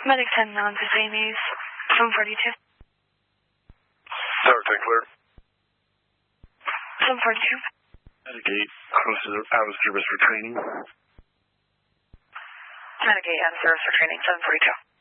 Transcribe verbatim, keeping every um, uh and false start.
Medic ten nine to Jamie's, seven forty-two. Tower ten clear. seven forty-two. Medic eight, out of service for training. Medic eight out of service for training, seven forty-two.